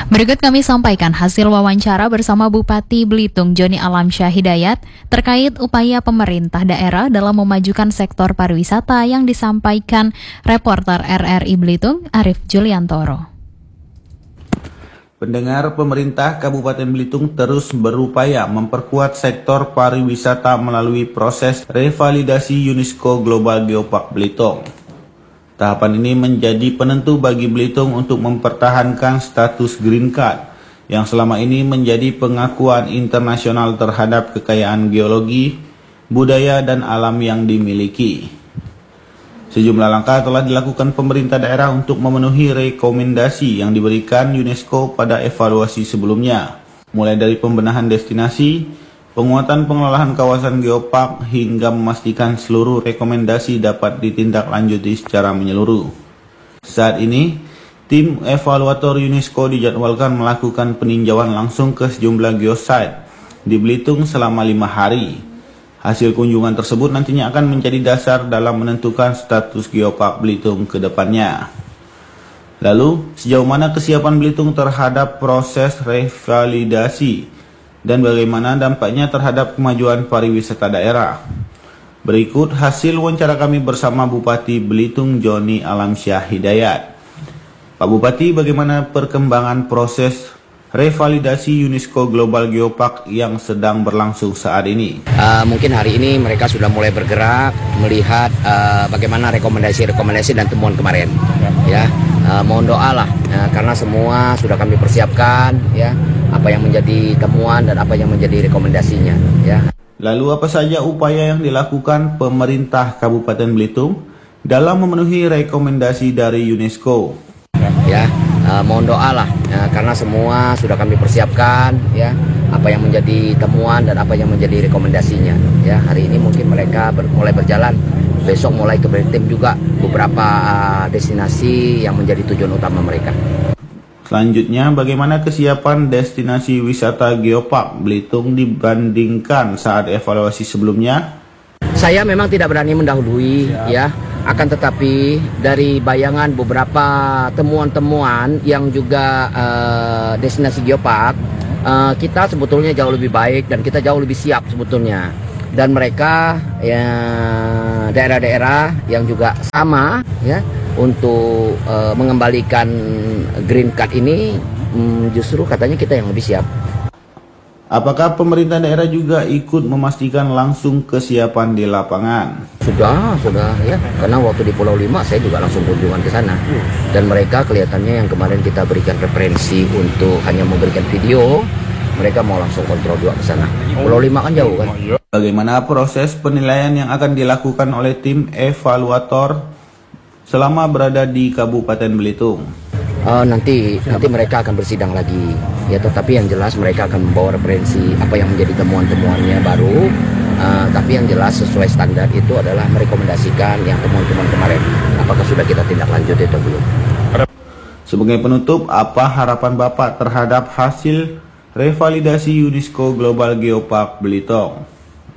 Berikut kami sampaikan hasil wawancara bersama Bupati Belitung Joni Alamsyah Hidayat terkait upaya pemerintah daerah dalam memajukan sektor pariwisata yang disampaikan reporter RRI Belitung Arif Juliantoro. Pendengar, pemerintah Kabupaten Belitung terus berupaya memperkuat sektor pariwisata melalui proses revalidasi UNESCO Global Geopark Belitung. Tahapan ini menjadi penentu bagi Belitung untuk mempertahankan status Green Card yang selama ini menjadi pengakuan internasional terhadap kekayaan geologi, budaya, dan alam yang dimiliki. Sejumlah langkah telah dilakukan pemerintah daerah untuk memenuhi rekomendasi yang diberikan UNESCO pada evaluasi sebelumnya, mulai dari pembenahan destinasi, penguatan pengelolaan kawasan geopark, hingga memastikan seluruh rekomendasi dapat ditindaklanjuti secara menyeluruh. Saat ini, tim evaluator UNESCO dijadwalkan melakukan peninjauan langsung ke sejumlah geosite di Belitung selama 5 hari. Hasil kunjungan tersebut nantinya akan menjadi dasar dalam menentukan status geopark Belitung ke depannya. Lalu, sejauh mana kesiapan Belitung terhadap proses revalidasi dan bagaimana dampaknya terhadap kemajuan pariwisata daerah? Berikut hasil wawancara kami bersama Bupati Belitung Joni Alamsyah Hidayat. Pak Bupati, bagaimana perkembangan proses revalidasi UNESCO Global Geopark yang sedang berlangsung saat ini? Mungkin hari ini mereka sudah mulai bergerak melihat bagaimana rekomendasi dan temuan kemarin. Ya, mohon doa lah karena semua sudah kami persiapkan, ya, apa yang menjadi temuan dan apa yang menjadi rekomendasinya. Ya. Lalu apa saja upaya yang dilakukan pemerintah Kabupaten Belitung dalam memenuhi rekomendasi dari UNESCO? Ya, mohon doa lah karena semua sudah kami persiapkan, ya, apa yang menjadi temuan dan apa yang menjadi rekomendasinya. Ya, hari ini mungkin mereka mulai berjalan, besok mulai ke tim juga beberapa destinasi yang menjadi tujuan utama mereka. Selanjutnya, bagaimana kesiapan destinasi wisata geopark Belitung dibandingkan saat evaluasi sebelumnya? Saya memang tidak berani mendahului, ya. Akan tetapi dari bayangan beberapa temuan-temuan yang juga destinasi geopark, kita sebetulnya jauh lebih baik dan kita jauh lebih siap sebetulnya. Dan mereka, ya, daerah-daerah yang juga sama, ya, untuk mengembalikan Green Card ini, justru katanya kita yang lebih siap. Apakah pemerintah daerah juga ikut memastikan langsung kesiapan di lapangan? Sudah ya, karena waktu di Pulau 5 saya juga langsung kunjungan ke sana. Dan mereka kelihatannya yang kemarin kita berikan referensi untuk hanya memberikan video, mereka mau langsung kontrol juga ke sana. Pulau 5 kan jauh kan. Bagaimana proses penilaian yang akan dilakukan oleh tim evaluator selama berada di Kabupaten Belitung? Nanti mereka akan bersidang lagi, ya. Tetapi yang jelas mereka akan membawa referensi apa yang menjadi temuan-temuannya baru. Tapi yang jelas sesuai standar itu adalah merekomendasikan yang temuan-temuan kemarin. Apakah sudah kita tindak lanjut atau belum? Sebagai penutup, apa harapan Bapak terhadap hasil revalidasi UNESCO Global Geopark Belitung?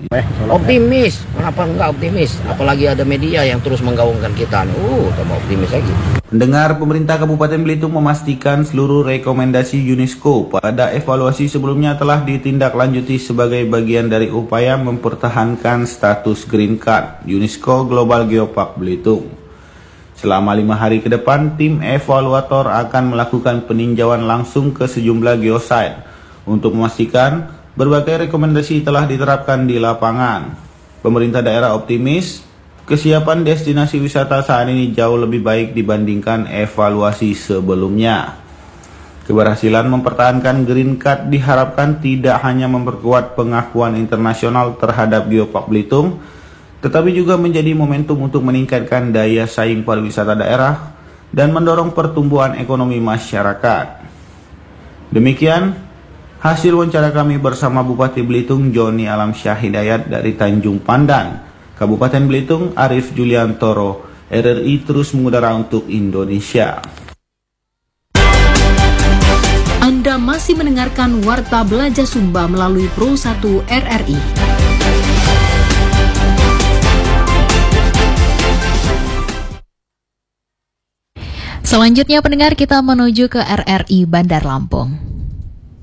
Optimis, kenapa enggak optimis? Apalagi ada media yang terus menggaungkan kita, tambah optimis lagi. Pendengar, pemerintah Kabupaten Belitung memastikan seluruh rekomendasi UNESCO pada evaluasi sebelumnya telah ditindaklanjuti sebagai bagian dari upaya mempertahankan status Green Card UNESCO Global Geopark Belitung. Selama 5 hari ke depan, tim evaluator akan melakukan peninjauan langsung ke sejumlah geosite untuk memastikan berbagai rekomendasi telah diterapkan di lapangan. Pemerintah daerah optimis kesiapan destinasi wisata saat ini jauh lebih baik dibandingkan evaluasi sebelumnya. Keberhasilan mempertahankan Green Card diharapkan tidak hanya memperkuat pengakuan internasional terhadap Geopark Belitung, tetapi juga menjadi momentum untuk meningkatkan daya saing pariwisata daerah dan mendorong pertumbuhan ekonomi masyarakat. Demikian hasil wawancara kami bersama Bupati Belitung Joni Alamsyah Hidayat dari Tanjung Pandan, Kabupaten Belitung Arif Juliantoro, RRI terus mengudara untuk Indonesia. Anda masih mendengarkan Warta Belajar Sumba melalui Pro 1 RRI. Selanjutnya pendengar, kita menuju ke RRI Bandar Lampung.